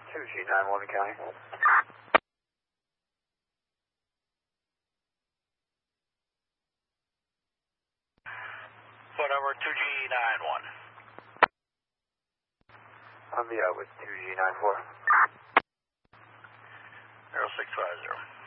2G91 County. Whatever, 2G91. I'm with 2G94. 0650.